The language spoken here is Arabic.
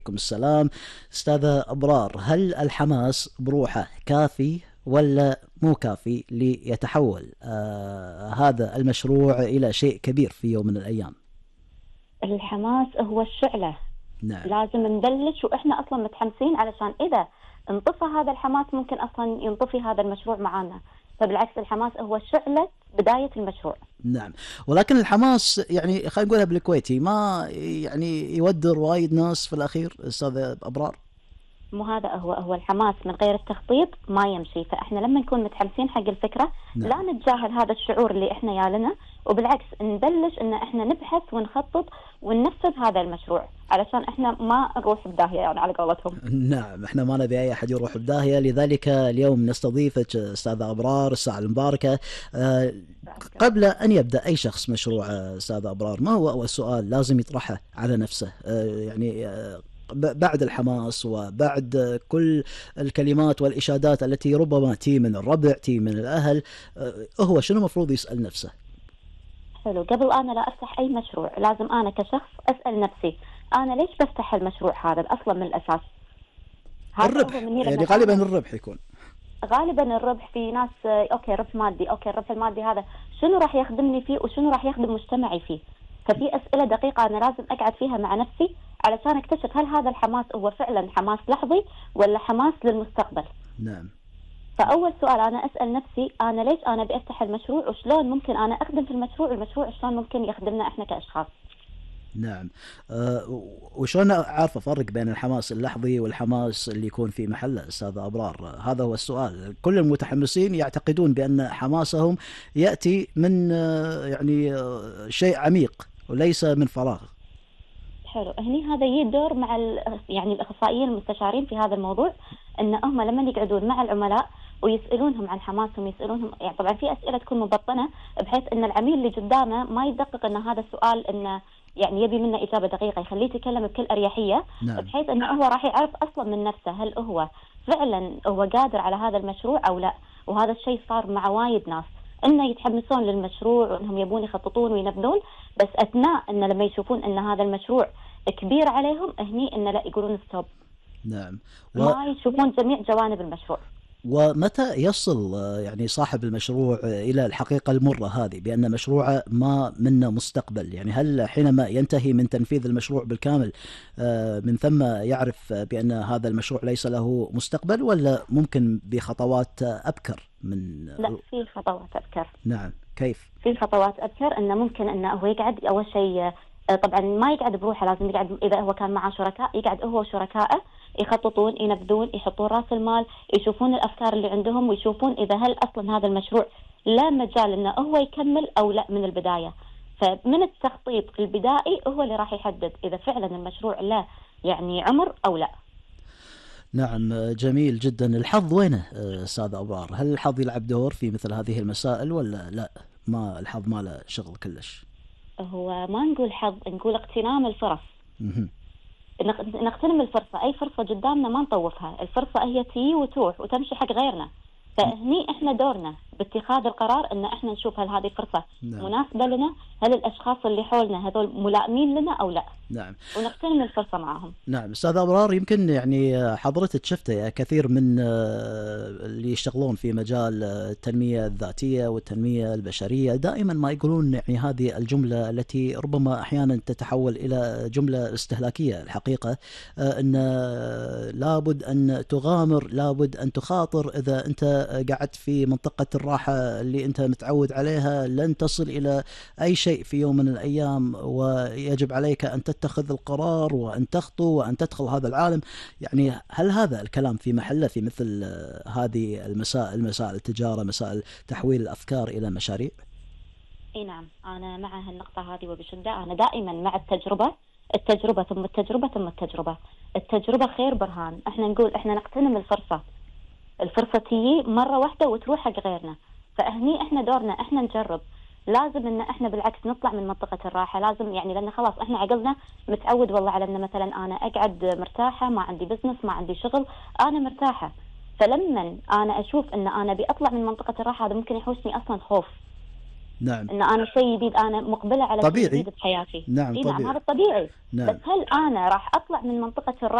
عليكم السلام. أستاذة أبرار، هل الحماس بروحه كافي ولا مو كافي ليتحول هذا المشروع إلى شيء كبير في يوم من الأيام؟ الحماس هو الشعلة. نعم. لازم نبلش وإحنا أصلا متحمسين، علشان إذا انطفى هذا الحماس ممكن أصلا ينطفي هذا المشروع معانا. فبالعكس الحماس هو شعلة بداية المشروع. نعم، ولكن الحماس يعني خلينا نقولها بالكويتي ما يعني يودر وايد ناس في الأخير أستاذة أبرار. مو هذا هو الحماس من غير التخطيط ما يمشي. فاحنا لما نكون متحمسين حق الفكره لا نعم. نتجاهل هذا الشعور اللي احنا يالنا، وبالعكس نبلش ان احنا نبحث ونخطط وننفذ هذا المشروع علشان احنا ما نروح بداهيه، يعني على قولتهم. نعم، احنا ما نبي اي احد يروح بداهيه، لذلك اليوم نستضيفك استاذه ابرار الساعه المباركه. آه، قبل ان يبدا اي شخص مشروع استاذه ابرار، ما هو اول سؤال لازم يطرحه على نفسه؟ يعني بعد الحماس وبعد كل الكلمات والاشادات التي ربما تي من الربع تي من الاهل، هو شنو المفروض يسال نفسه؟ حلو. قبل انا لا افتح اي مشروع لازم انا كشخص اسال نفسي انا ليش بفتح المشروع هذا اصلا من الاساس. هذا هو الربح، مني يعني لما غالبا انا الربح يكون. غالبا الربح في ناس اوكي ربح مادي، اوكي الربح المادي هذا شنو راح يخدمني فيه وشنو راح يخدم مجتمعي فيه. ففي اسئله دقيقه انا لازم اقعد فيها مع نفسي علشان اكتشف هل هذا الحماس هو فعلا حماس لحظي ولا حماس للمستقبل. نعم. فاول سؤال انا اسال نفسي انا ليش انا بفتح المشروع وشلون ممكن انا اخدم في المشروع، المشروع شلون ممكن يخدمنا احنا كاشخاص. نعم. وشلون أعرف أفرق بين الحماس اللحظي والحماس اللي يكون في محله أستاذ أبرار؟ هذا هو السؤال. كل المتحمسين يعتقدون بأن حماسهم يأتي من يعني شيء عميق وليس من فراغ. حلو. هني هذا يدور مع يعني الاخصائيين المستشارين في هذا الموضوع، ان هم لما يقعدون مع العملاء ويسالونهم عن حماسهم، يسالونهم يعني طبعا في اسئله تكون مبطنه بحيث ان العميل اللي قدامه ما يدقق ان هذا السؤال انه يعني يبي منه اجابه دقيقه، يخليه يتكلم بكل اريحيه نعم. بحيث انه هو راح يعرف اصلا من نفسه هل هو فعلا هو قادر على هذا المشروع او لا. وهذا الشيء صار مع وايد ناس انه يتحمسون للمشروع وانهم يبون يخططون وينفذون، بس اثناء ان لما يشوفون ان هذا المشروع كبير عليهم هني ان لا يقولون ستوب. نعم. ما يشوفون جميع جوانب المشروع. ومتى يصل يعني صاحب المشروع إلى الحقيقة المرة هذه بأن مشروعه ما منه مستقبل؟ يعني هل حينما ينتهي من تنفيذ المشروع بالكامل من ثم يعرف بأن هذا المشروع ليس له مستقبل، ولا ممكن بخطوات أبكر من؟ لا، في خطوات ابكر. نعم، كيف؟ في خطوات ابكر انه ممكن انه هو يقعد اول شيء طبعا ما يقعد بروحه، لازم يقعد اذا هو كان معه شركاء يقعد هو وشركائه يخططون ينفذون يحطون راس المال، يشوفون الافكار اللي عندهم ويشوفون اذا هل اصلا هذا المشروع لا مجال انه هو يكمل او لا من البدايه. فمن التخطيط البدائي هو اللي راح يحدد اذا فعلا المشروع له يعني عمر او لا. نعم، جميل جدا. الحظ وينه أستاذ أبرار؟ هل الحظ يلعب دور في مثل هذه المسائل ولا لا؟ ما الحظ ما له شغل كلش؟ هو ما نقول حظ، نقول اغتنام الفرص. مهم. نغتنم الفرصة، أي فرصة قدامنا ما نطوفها. الفرصة هي تيجي وتروح وتمشي حق غيرنا. فهني احنا دورنا باتخاذ القرار ان احنا نشوف هل هذه فرصة نعم. مناسبة لنا، هل الاشخاص اللي حولنا هذول ملائمين لنا او لا، نعم. ونغتنم الفرصة معهم. نعم استاذ ابرار، يمكن يعني حضرتك شفته كثير من اللي يشتغلون في مجال التنميه الذاتيه والتنميه البشريه دائما ما يقولون يعني هذه الجمله التي ربما احيانا تتحول الى جمله استهلاكيه الحقيقه، ان لابد ان تغامر، لابد ان تخاطر. اذا انت قعدت في منطقه الراحه اللي انت متعود عليها لن تصل الى اي شيء في يوم من الايام، ويجب عليك ان تتخذ القرار وأن تخطو وأن تدخل هذا العالم. يعني هل هذا الكلام في محله في مثل هذه المسائل، مسائل التجارة، مسائل تحويل الأفكار إلى مشاريع؟ اي نعم، انا مع هالنقطة هذه وبشدة. انا دائما مع التجربة، التجربة ثم التجربة ثم التجربة. التجربة خير برهان. احنا نقول احنا نغتنم الفرصة، الفرصة تيجي مرة واحدة وتروح حق غيرنا. فهني احنا دورنا احنا نجرب. لازم ان احنا بالعكس نطلع من منطقة الراحة، لازم يعني لان خلاص احنا عقلنا متعود والله على ان مثلا انا اقعد مرتاحة، ما عندي بزنس، ما عندي شغل، انا مرتاحة. فلما انا اشوف ان انا ابي اطلع من منطقة الراحة هذا ممكن يحوشني اصلا خوف. نعم. ان انا شيء جديد، انا مقبله على شيء طبيعي. جديد بحياتي. نعم نعم طبيعي. هذا طبيعي. نعم. بس هل انا راح اطلع من منطقه